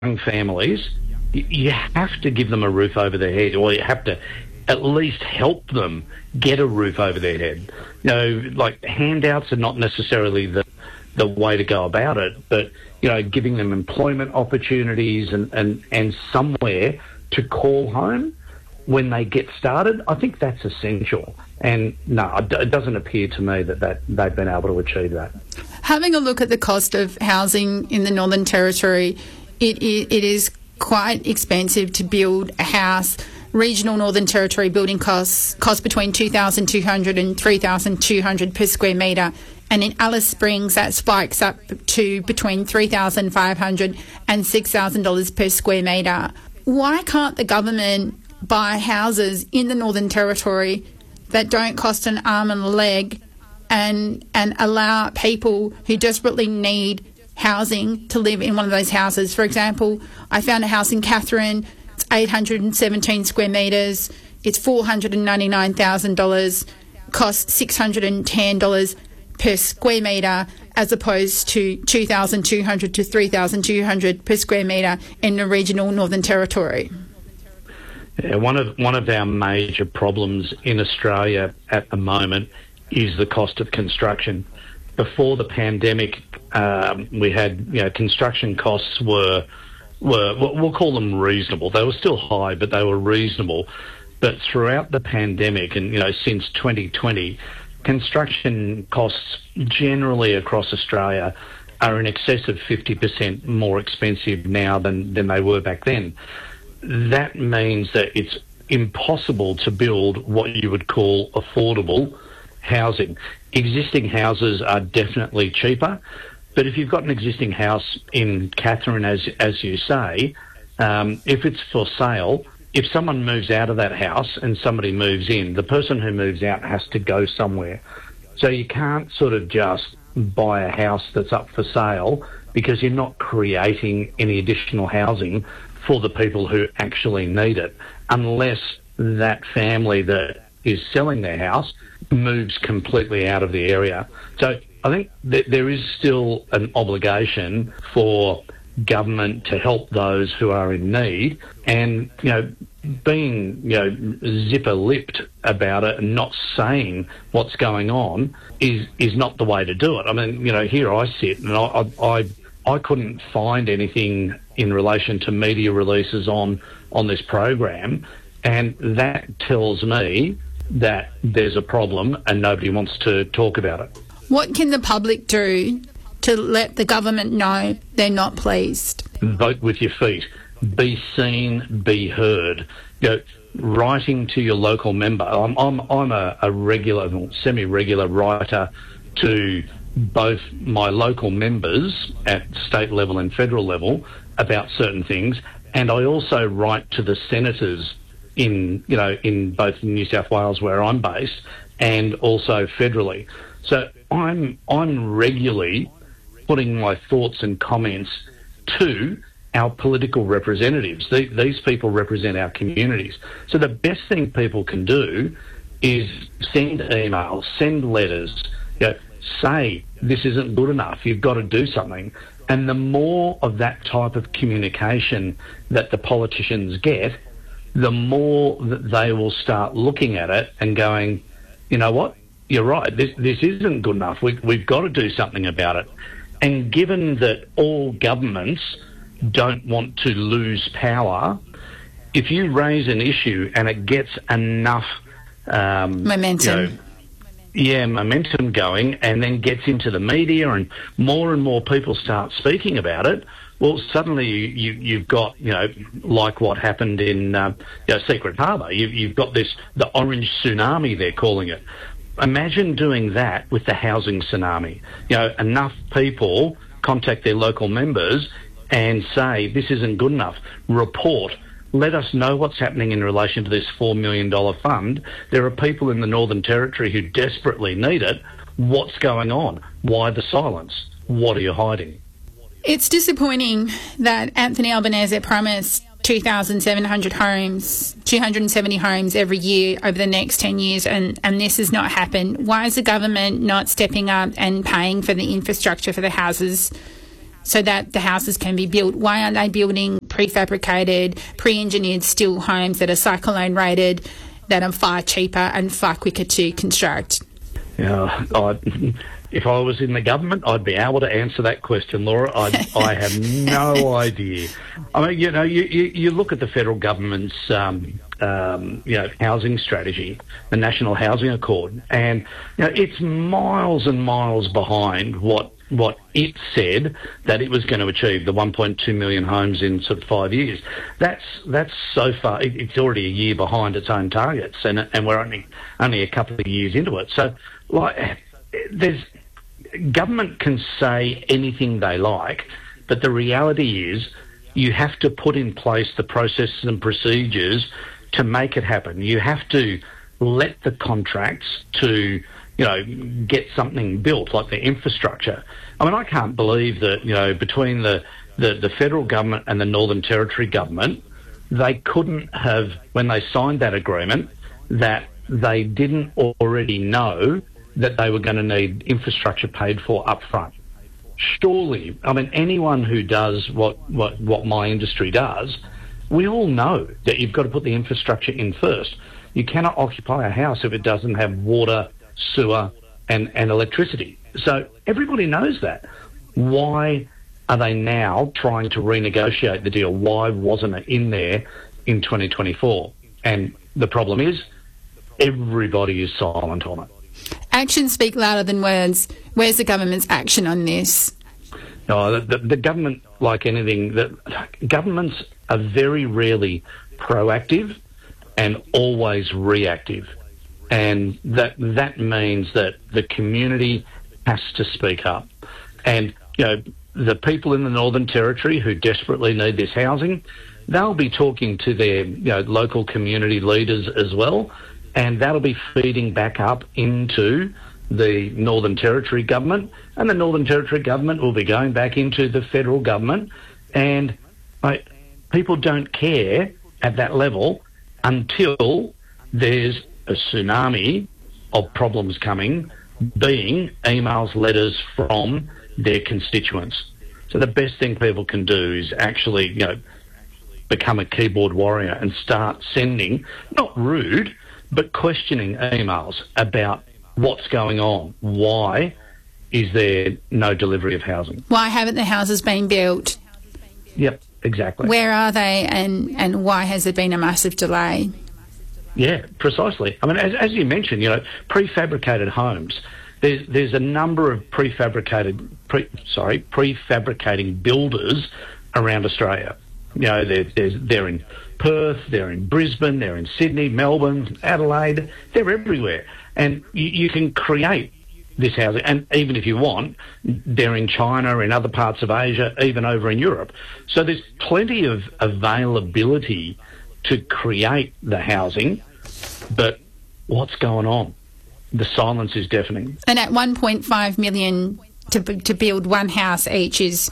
young families, you have to give them a roof over their head, or you have to at least help them get a roof over their head. Like handouts are not necessarily the way to go about it, but, giving them employment opportunities and somewhere to call home when they get started, I think that's essential. And no, it doesn't appear to me that they've been able to achieve that. Having a look at the cost of housing in the Northern Territory, it is quite expensive to build a house. Regional Northern Territory building costs between $2,200 and $3,200 per square metre. And in Alice Springs, that spikes up to between $3,500 and $6,000 per square metre. Why can't the government buy houses in the Northern Territory that don't cost an arm and a leg and allow people who desperately need housing to live in one of those houses? For example, I found a house in Katherine. It's 817 square metres. It's $499,000. Costs $610 per square metre, as opposed to $2,200 to $3,200 per square metre in the regional Northern Territory. Yeah, one of our major problems in Australia at the moment is the cost of construction. Before the pandemic, we had, construction costs were we'll call them reasonable. They were still high, but they were reasonable. But throughout the pandemic and, since 2020, construction costs generally across Australia are in excess of 50% more expensive now than they were back then. That means that it's impossible to build what you would call affordable housing. Existing houses are definitely cheaper, but if you've got an existing house in Katherine, as you say, if it's for sale, if someone moves out of that house and somebody moves in, the person who moves out has to go somewhere. So you can't sort of just buy a house that's up for sale because you're not creating any additional housing for the people who actually need it, unless that family that is selling their house moves completely out of the area. So I think that there is still an obligation for government to help those who are in need, and being zipper-lipped about it and not saying what's going on is not the way to do it. I mean, here I sit and I couldn't find anything in relation to media releases on this program, and that tells me that there's a problem and nobody wants to talk about it. What can the public do to let the government know they're not pleased? Vote with your feet. Be seen, be heard. Writing to your local member. I'm a regular, semi-regular writer to both my local members at state level and federal level about certain things, and I also write to the senators in both New South Wales, where I'm based, and also federally. So I'm regularly putting my thoughts and comments to our political representatives. These people represent our communities. So the best thing people can do is send emails, send letters, say this isn't good enough, you've got to do something. And the more of that type of communication that the politicians get, the more that they will start looking at it and going, you know what, you're right, this isn't good enough, we've got to do something about it. And given that all governments don't want to lose power, if you raise an issue and it gets enough momentum, momentum going, and then gets into the media and more people start speaking about it, well, suddenly you've got, like what happened in Secret Harbour. You've got the orange tsunami, they're calling it. Imagine doing that with the housing tsunami. Enough people contact their local members and say, this isn't good enough. Report. Let us know what's happening in relation to this $4 million fund. There are people in the Northern Territory who desperately need it. What's going on? Why the silence? What are you hiding? It's disappointing that Anthony Albanese promised 2,700 homes, 270 homes every year over the next 10 years, and this has not happened. Why is the government not stepping up and paying for the infrastructure for the houses so that the houses can be built? Why aren't they building prefabricated, pre-engineered steel homes that are cyclone rated, that are far cheaper and far quicker to construct? Yeah, if I was in the government, I'd be able to answer that question, Laura. I have no idea. I mean, you look at the federal government's housing strategy, the National Housing Accord, and it's miles and miles behind what it said that it was going to achieve, the 1.2 million homes in sort of 5 years. That's so far. It's already a year behind its own targets, and we're only a couple of years into it. So, government can say anything they like, but the reality is you have to put in place the processes and procedures to make it happen. You have to let the contracts to get something built, like the infrastructure. I mean, I can't believe that, between the federal government and the Northern Territory government, they couldn't have, when they signed that agreement, that they didn't already know that they were going to need infrastructure paid for up front. Surely, I mean, anyone who does what my industry does, we all know that you've got to put the infrastructure in first. You cannot occupy a house if it doesn't have water, sewer and electricity. So everybody knows that. Why are they now trying to renegotiate the deal? Why wasn't it in there in 2024? And the problem is everybody is silent on it. Actions speak louder than words. Where's the government's action on this? No, the government, like anything, governments are very rarely proactive and always reactive. And that means that the community has to speak up. And, the people in the Northern Territory who desperately need this housing, they'll be talking to their, local community leaders as well, and that'll be feeding back up into the Northern Territory government, and the Northern Territory government will be going back into the federal government, and people don't care at that level until there's a tsunami of problems coming, being emails, letters from their constituents. So the best thing people can do is actually, become a keyboard warrior and start sending, not rude, but questioning emails about what's going on. Why is there no delivery of housing? Why haven't the houses been built? Yep, exactly. Where are they, and why has there been a massive delay? Yeah, precisely. I mean, as you mentioned, prefabricated homes. There's a number of prefabricating builders around Australia. They're in Perth, they're in Brisbane, they're in Sydney, Melbourne, Adelaide. They're everywhere, and you can create this housing. And even if you want, they're in China, in other parts of Asia, even over in Europe. So there's plenty of availability to create the housing, but what's going on? The silence is deafening. And at $1.5 million to build one house each is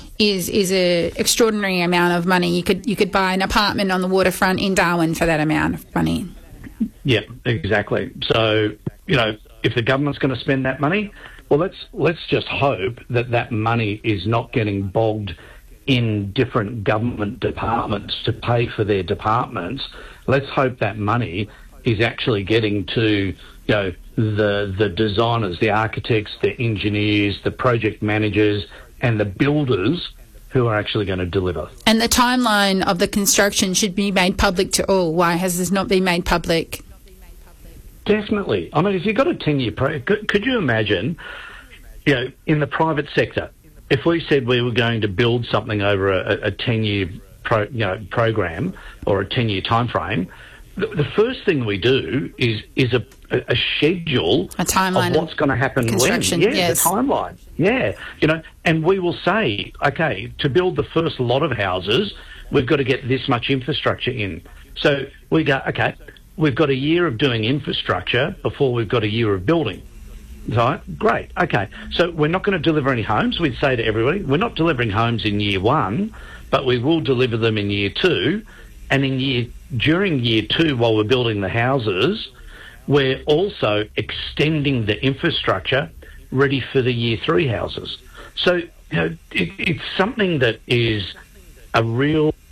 an extraordinary amount of money. You could buy an apartment on the waterfront in Darwin for that amount of money. Yeah, exactly. So, if the government's going to spend that money, well, let's just hope that money is not getting bogged in different government departments to pay for their departments. Let's hope that money is actually getting to, the designers, the architects, the engineers, the project managers and the builders who are actually going to deliver. And the timeline of the construction should be made public to all. Why has this not been made public? Definitely. I mean, if you've got a 10-year could you imagine, in the private sector, if we said we were going to build something over a 10-year program or a 10-year time frame, the first thing we do is a schedule, a timeline of what's going to happen when. Yeah, yes. The timeline. Yeah, and we will say, okay, to build the first lot of houses, we've got to get this much infrastructure in. So we go, okay, we've got a year of doing infrastructure before we've got a year of building. Right? Great. Okay. So we're not going to deliver any homes. We'd say to everybody, we're not delivering homes in year one, but we will deliver them in year two. And during year two, while we're building the houses, we're also extending the infrastructure ready for the year three houses. So it's something that is a real